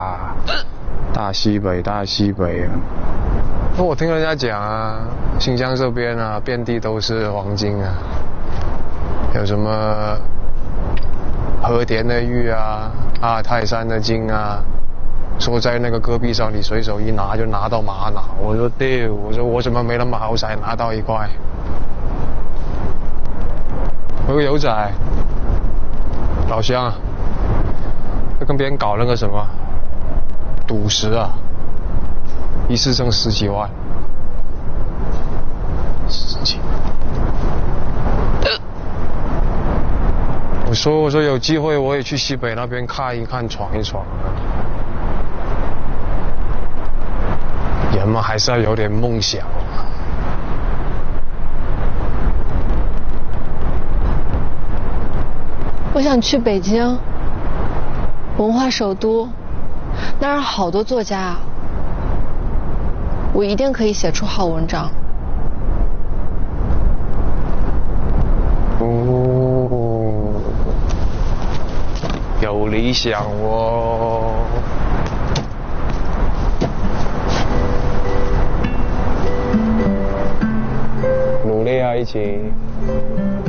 大西北，大西北。那我听人家讲啊，新疆这边啊，遍地都是黄金啊，有什么和田的玉啊，阿泰山的金啊，说在那个戈壁上，你随手一拿就拿到玛瑙。我说对，我说我怎么没那么好彩拿到一块？有个友仔，老乡啊，要跟别人搞那个什么赌石啊，一次挣10几万，10几万。我说有机会我也去西北那边看一看，闯一闯。人嘛还是要有点梦想。 我想去北京，文化首都，那儿好多作家，我一定可以写出好文章。 哦，有理想哦。努力啊，一起。